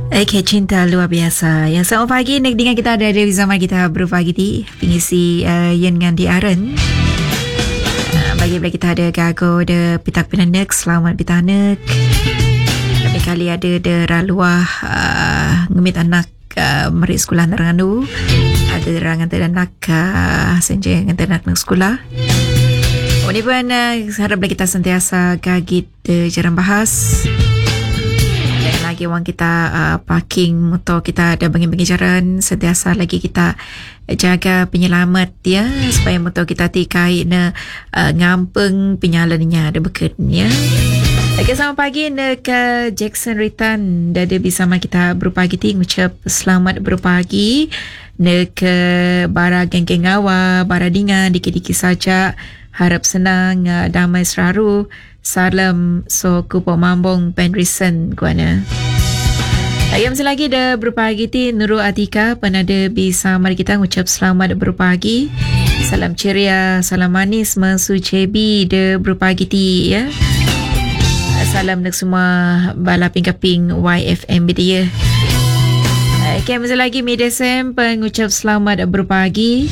Okay, cinta luar biasa. Yang selamat pagi dengan kita ada di zaman kita berpagi di pengisi Yen dengan Diaren. Bagi kita ada gago de pitak pinanek, selamat pitanek. Tapi kali ada de raluah ngemit anak merik sekolah Neranganu. Ada rangan anak senja dengan anak sekolah. Ini pun harap kita sentiasa gagit jarang bahas. Lagi orang kita parking motor kita ada bagi-bagi jaran, sentiasa lagi kita jaga penyelamat ya, supaya motor kita tikai ngampeng penyalannya ada beken ya. Okay, selamat pagi ke Jackson Ritan dah bersama kita berpagi ucap selamat berpagi ke bara geng-geng awak, bara dingan dikit-dikit saja, harap senang, damai seraru. Salam so kupo mambong penrisen guana. Ayam selagi dah berpagi ti Nurul Atika penada bisa mari kita ngucap selamat berpagi. Salam ceria, salam manis mesu cebi dah berpagi ti ya. Salam nak semua bala ping-kaping YFM dia. Okay, masa lagi Midesem pengucap selamat berpagi.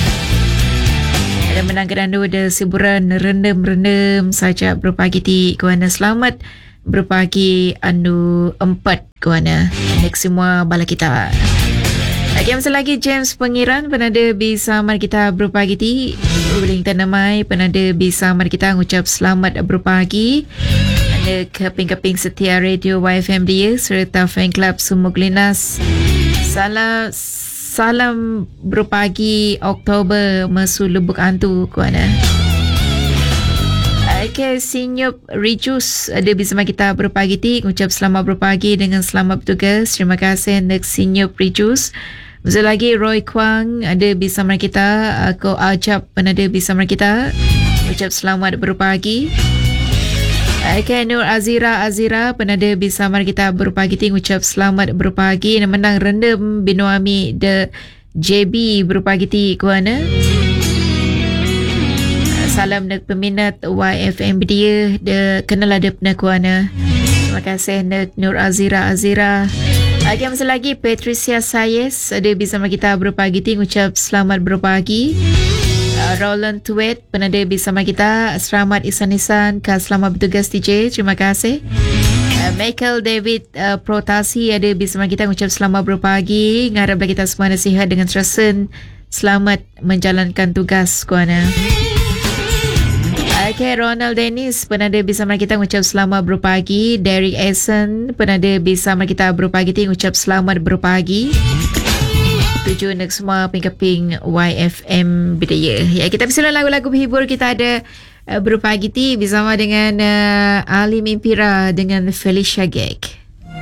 Ada menang kedandu ada siburan rendam-rendam saja berpagi ti kuana selamat berpagi anu 4 kuana next semua bala kita. Lagi masa lagi James Pengiran penada bisa mari kita berpagi ti uling tanamai penada bisa mari kita ngucap selamat berpagi ada keping-keping setia radio YFM dia serta fan club Sumuglinas. Salam berpagi Oktober mesu Lubuk Antu kuana. Okay, Sinyup Rijus ada bersama kita berpagi ti ucap selamat berpagi dengan selamat bertugas. Terima kasih untuk Sinyup Rijus. Masa lagi Roy Kwang ada bersama kita, aku ajab penada bersama kita ucap selamat berpagi. Okay, Nur Azira penada bersama kita berpagi ti ucap selamat berpagi dan menang rendam Binoami de JB berpagi ti kuana. Salam nak peminat YFM dia de kenal ada pena kuana. Terima kasih nak Nur Azira. Lagi masa lagi Patricia Sayes ada bersama kita berpagi ti ucap selamat berpagi. Roland Tuet penada bersama kita, selamat isan-isan ke selamat bertugas DJ, terima kasih. Michael David Protasi ada bersama kita ucap selamat berpagi, ngaraplah kita semua nasihat dengan terasen selamat menjalankan tugas kuana. Okay, Ronald Dennis penada bersama kita ucap selamat berpagi. Derek Essen penada bersama kita berpagi ucap selamat berpagi. Tuju nak semua ping-keping YFM Bidaya. Ya, kita bersilang lagu-lagu berhibur. Kita ada berpagi ti bersama dengan Ali Mimpira dengan Felicia Gek.